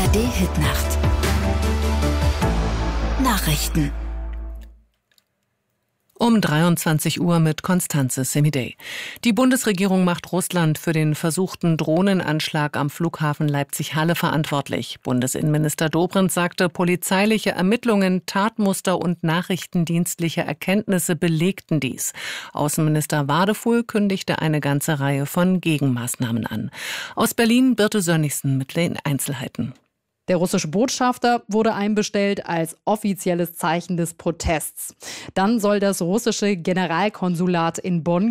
ARD-Hitnacht. Nachrichten. Um 23 Uhr mit Constanze Semidey. Die Bundesregierung macht Russland für den versuchten Drohnenanschlag am Flughafen Leipzig-Halle verantwortlich. Bundesinnenminister Dobrindt sagte, polizeiliche Ermittlungen, Tatmuster und nachrichtendienstliche Erkenntnisse belegten dies. Außenminister Wadefuhl kündigte eine ganze Reihe von Gegenmaßnahmen an. Aus Berlin Birte Sönnigsen mit den Einzelheiten. Der russische Botschafter wurde einbestellt als offizielles Zeichen des Protests. Dann soll das russische Generalkonsulat in Bonn